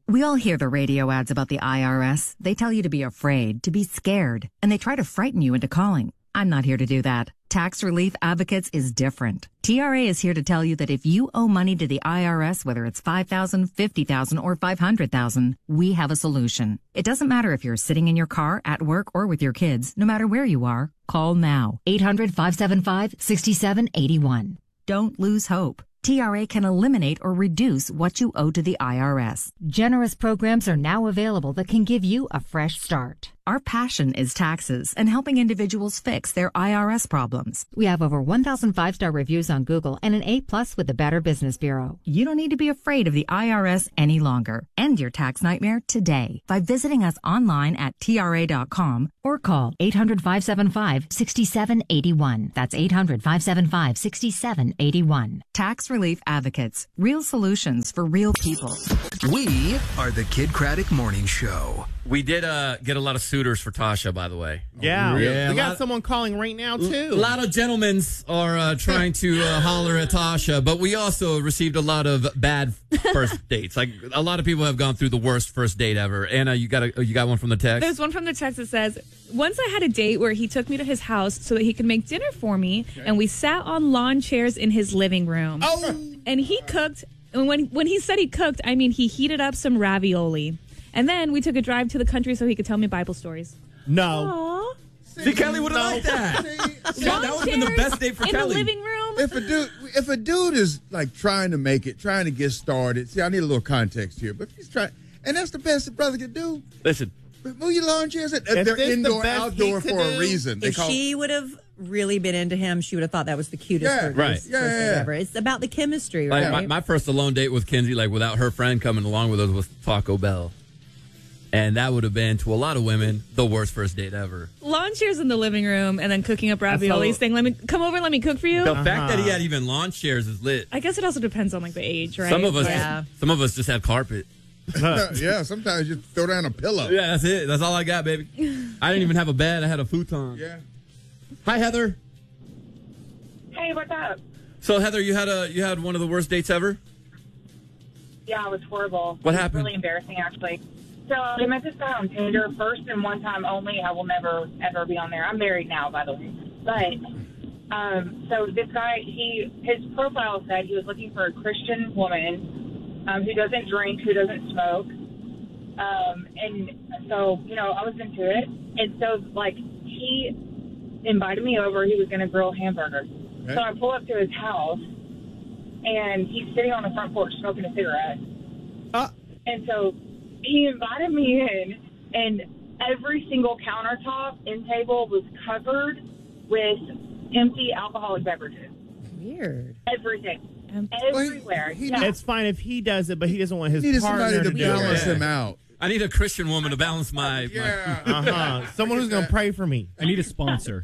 We all hear the radio ads about the IRS. They tell you to be afraid, to be scared, and they try to frighten you into calling. I'm not here to do that. Tax Relief Advocates is different. TRA is here to tell you that if you owe money to the IRS, whether it's $5,000, $50,000, or $500,000, we have a solution. It doesn't matter if you're sitting in your car, at work, or with your kids. No matter where you are, call now. 800-575-6781. Don't lose hope. TRA can eliminate or reduce what you owe to the IRS. Generous programs are now available that can give you a fresh start. Our passion is taxes and helping individuals fix their IRS problems. We have over 1,000 5-star reviews on Google and an A+ with the Better Business Bureau. You don't need to be afraid of the IRS any longer. End your tax nightmare today by visiting us online at TRA.com or call 800-575-6781. That's 800-575-6781. Tax Relief Advocates. Real solutions for real people. We are the Kid Craddock Morning Show. We did get a lot of suitors for Tasha, by the way. Yeah. Yeah, we got someone calling right now, too. A lot of gentlemen are trying to holler at Tasha, but we also received a lot of bad first dates. Like, a lot of people have gone through the worst first date ever. Anna, you got one from the text? There's one from the text that says, once I had a date where he took me to his house so that he could make dinner for me, and we sat on lawn chairs in his living room. Oh! And he cooked, and when he said he cooked, I mean he heated up some ravioli. And then we took a drive to the country so he could tell me Bible stories. No. Aww. See, Kelly would have liked that. That would have been the best date for in Kelly. In the living room. If a dude is like trying to make it, trying to get started, see, I need a little context here, but if he's trying, and that's the best a brother can do. Listen. Move your lawn chairs. They're indoor, outdoor for a reason. If she would have really been into him, she would have thought that was the cutest first date ever. It's about the chemistry, right? Like my first alone date with Kinsey, like without her friend coming along with us, was Taco Bell. And that would have been, to a lot of women, the worst first date ever. Lawn chairs in the living room and then cooking up raviolis, saying, "Let me come over and let me cook for you." The fact that he had even lawn chairs is lit. I guess it also depends on like the age, right? Some of us just had carpet. Yeah, sometimes you throw down a pillow. Yeah, that's it. That's all I got, baby. I didn't even have a bed. I had a futon. Yeah. Hi, Heather. Hey, what's up? So, Heather, you had one of the worst dates ever? Yeah, it was horrible. What happened? happened? Really embarrassing, actually. So I met this guy on Tinder, first and one time only. I will never, ever be on there. I'm married now, by the way. But, so this guy, his profile said he was looking for a Christian woman who doesn't drink, who doesn't smoke. And so, I was into it. And so, like, he invited me over. He was going to grill hamburgers. Okay. So I pull up to his house, and he's sitting on the front porch smoking a cigarette. And so he invited me in, and every single countertop and table was covered with empty alcoholic beverages. Weird. Everything. Everywhere. It's fine if he does it, but he doesn't want his partner to balance him out. I need a Christian woman to balance my... Someone who's going to pray for me. I need a sponsor.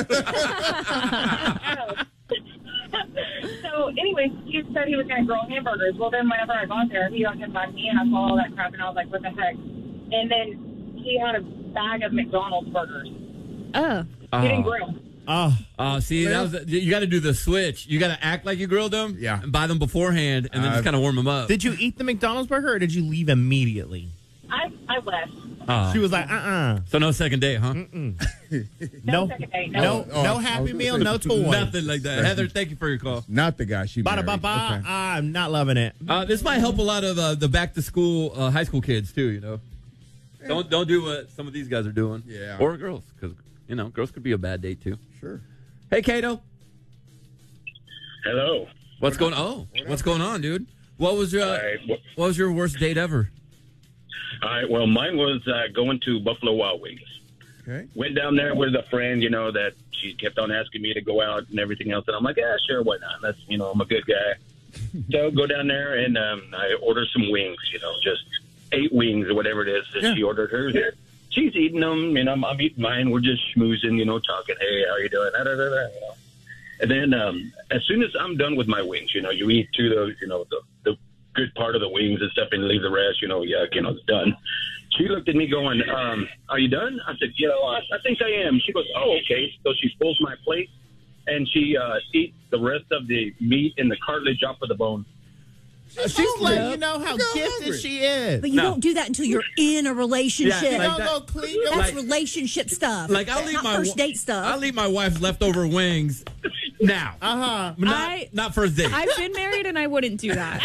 So, anyways, he said he was going to grill hamburgers. Well, then whenever I got there, he don't invite me, and I saw all that crap, and I was like, what the heck? And then he had a bag of McDonald's burgers. Oh. He didn't grill. See, you got to do the switch. You got to act like you grilled them, and buy them beforehand, and then just kind of warm them up. Did you eat the McDonald's burger, or did you leave immediately? I left. She was like, So no second date, huh? No second date. No Happy Meal, no toy. Nothing like that. Heather, thank you for your call. Not the guy she married. Okay. I'm not loving it. This might help a lot of the back-to-school high school kids, too, Don't do what some of these guys are doing. Yeah. Or girls, because, girls could be a bad date, too. Sure. Hey, Cato. Hello. What's going on, dude? What was your worst date ever? All right, well, mine was going to Buffalo Wild Wings. Okay. Went down there with a friend, that she kept on asking me to go out and everything else. And I'm like, yeah, sure, why not? That's, I'm a good guy. So go down there and I order some wings, just 8 wings or whatever it is that she ordered hers. She's eating them, I'm eating mine. We're just schmoozing, talking, hey, how you doing? And then as soon as I'm done with my wings, you eat through those, the good part of the wings and stuff and leave the rest, it's done. She looked at me going, are you done? I said, I think I am. She goes, oh, okay. So she pulls my plate and she eats the rest of the meat and the cartilage off of the bone. She's letting you know how gifted she is. But you don't do that until you're in a relationship. Yeah, like go clean your That's relationship stuff. Like I'll leave not my first date stuff. I'll leave my wife's leftover wings now. Not first date. I've been married and I wouldn't do that.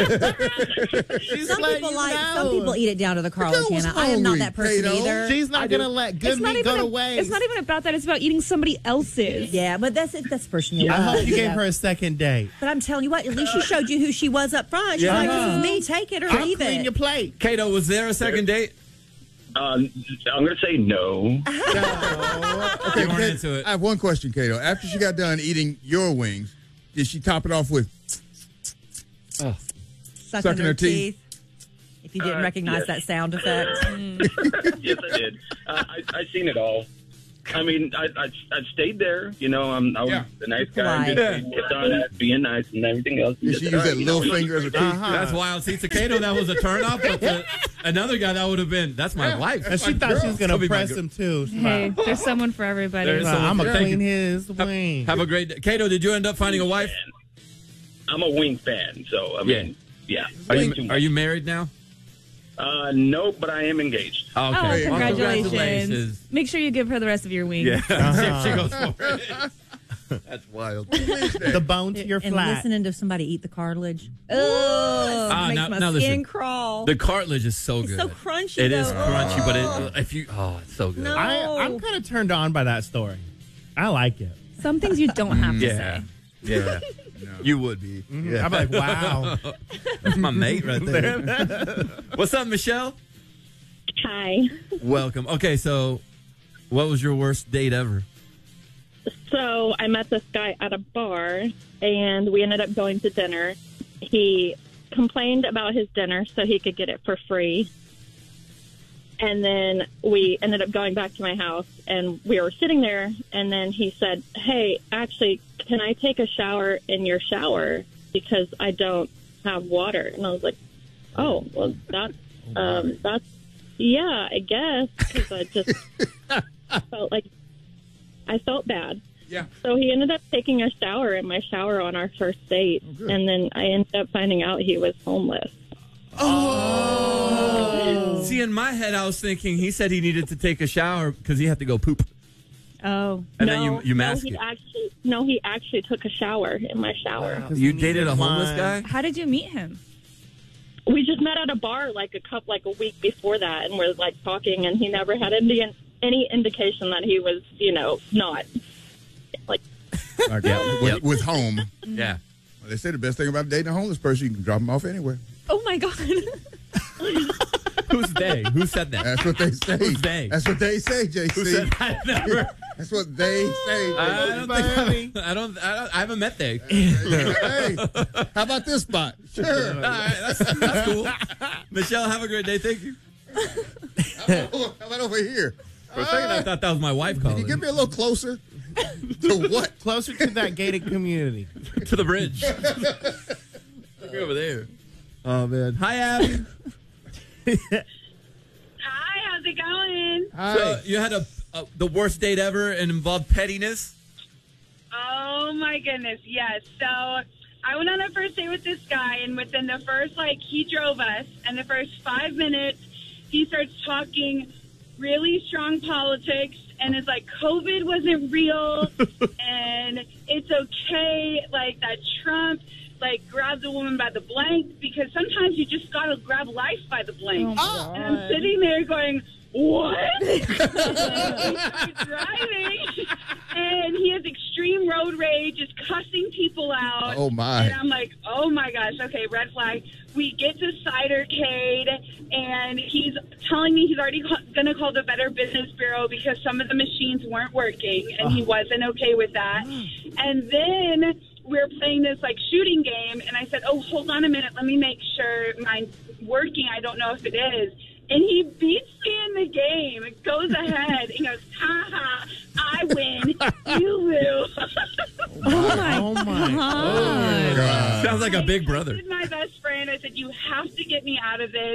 Some people eat it down to the cartilage, Hannah. I am not that person either. She's not going to let good meat go to waste. It's not even about that. It's about eating somebody else's. Yeah, but that's personal. I hope you gave her a second date. But I'm telling you what, at least she showed you who she was up front. She's like, this is me. Take it or leave it. Clean your plate. Kato, was there a second date? I'm going to say no. Okay, You weren't into it. I have one question, Kato. After she got done eating your wings, did she top it off with sucking her teeth? If you didn't recognize that sound effect. Yes, I did. I seen it all. I mean, I stayed there. You know, I was a nice guy. Kept on being nice and everything else. Did she use that little finger as a teeth? That's wild. See, Kato, that was a turnoff. But another guy, that would have been, that's my wife. And she thought she was going to press him, too. Hey, there's someone for everybody. I'm going to clean his wings. Have a great day. Kato, did you end up finding a wife? I'm a wing fan, so, I mean, yeah. Are you married now? No, but I am engaged. Okay. Oh, congratulations. Make sure you give her the rest of your wings. Yeah. See if she goes for it. That's wild. The bone to your and flat. listening to somebody eat the cartilage. Oh, makes my skin crawl. The cartilage is so good. It's so crunchy. It is crunchy, but it's so good. No. I'm kind of turned on by that story. I like it. Some things you don't have to say. Yeah. You would be. Yeah. I'm like, wow. That's my mate right there. What's up, Michelle? Hi. Welcome. Okay, so what was your worst date ever? So I met this guy at a bar, and we ended up going to dinner. He complained about his dinner so he could get it for free. And then we ended up going back to my house, and we were sitting there, and then he said, hey, actually, can I take a shower in your shower because I don't have water? And I was like, oh, well, that's yeah, I guess, because I just I felt bad. Yeah. So he ended up taking a shower in my shower on our first date, and then I ended up finding out he was homeless. Oh. See, in my head, I was thinking he said he needed to take a shower because he had to go poop. Oh. And then you mask it. He actually took a shower in my shower. Wow. You dated a homeless guy? How did you meet him? We just met at a bar like a week before that, and we're like talking, and he never had any indication that he was, not like. With home. Yeah. Well, they say the best thing about dating a homeless person, you can drop them off anywhere. Oh my God. Who's they? Who said that? That's what they say. Who's they? That's what they say, JC. Who said that? Never. That's what they say. I haven't met they. Hey, how about this spot? Sure. All right, that's cool. Michelle, have a great day. Thank you. How about over here? For a second, I thought that was my wife calling. Can you get me a little closer? To what? Closer to that gated community. To the bridge. Look over there. Oh, man. Hi, Abby. Hi, how's it going? Hi. So you had the worst date ever and involved pettiness? Oh, my goodness, yes. So I went on a first date with this guy, and within the first, he drove us, and the first 5 minutes, he starts talking really strong politics, and it's like COVID wasn't real, and it's okay, that Trump, grabbed the woman by the blank, because sometimes you just gotta grab life by the blank. Oh, and I'm sitting there going, what? He starts driving, and he has extreme road rage, is cussing people out. Oh, my. And I'm like, oh, my gosh, okay, red flag. We get to Cidercade, and he's telling me he's already going to call the Better Business Bureau because some of the machines weren't working, and he wasn't okay with that. And then we're playing this, shooting game, and I said, oh, hold on a minute. Let me make sure mine's working. I don't know if it is. And he beats me in the game. It goes ahead. He goes, ha, I win. You lose. Oh, my God. Sounds like a big brother. I texted my best friend. I said, you have to get me out of this.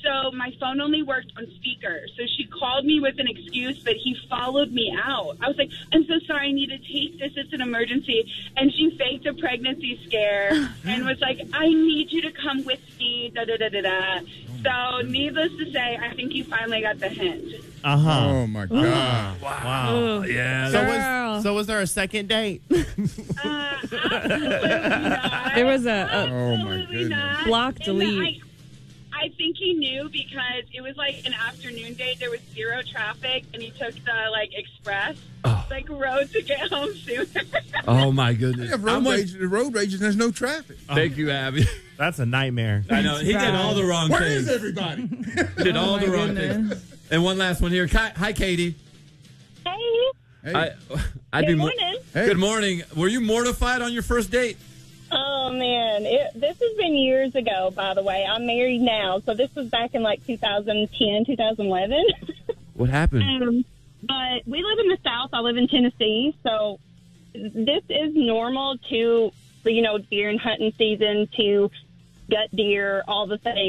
So my phone only worked on speaker. So she called me with an excuse, but he followed me out. I was like, I'm so sorry, I need to take this. It's an emergency. And she faked a pregnancy scare and was like, I need you to come with me, da-da-da-da-da. So needless to say, I think he finally got the hint. Uh-huh. Oh, my God. Wow. Yeah. So was there a second date? Absolutely not. There was Oh, my Absolutely goodness. not. block, And delete. I think he knew because it was like an afternoon date. There was zero traffic, and he took the express road to get home sooner. Oh my goodness. Yeah, road rage, and there's no traffic. Thank you, Abby. That's a nightmare. I know. He did all the wrong Where things. is everybody? Did all the wrong goodness. things. And one last one here. Hi, Katie. Hey. Hey. I'd Good be morning. Hey. Good morning. Were you mortified on your first date? Oh, man. This has been years ago, by the way. I'm married now, so this was back in 2010, 2011. What happened? But we live in the South. I live in Tennessee, so this is normal to, deer and hunting season, to gut deer, all the things.